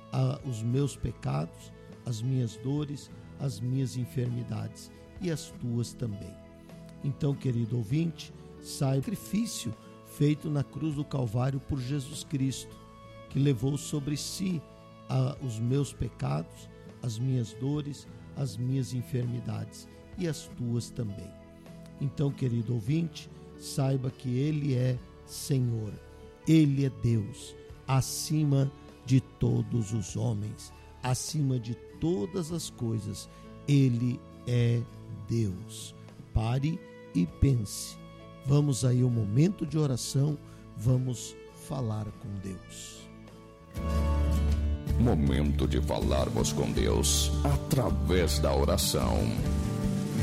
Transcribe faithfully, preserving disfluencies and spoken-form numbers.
a, os meus pecados, as minhas dores, as minhas enfermidades e as tuas também. Então, querido ouvinte, saiba o sacrifício feito na cruz do Calvário por Jesus Cristo, que levou sobre si a, os meus pecados, as minhas dores, as minhas enfermidades e as tuas também. Então, querido ouvinte, saiba que Ele é Senhor, Ele é Deus, acima de todos os homens, acima de todas as coisas, Ele é Deus. Pare e pense. Vamos aí ao momento de oração, vamos falar com Deus. Momento de falarmos com Deus através da oração.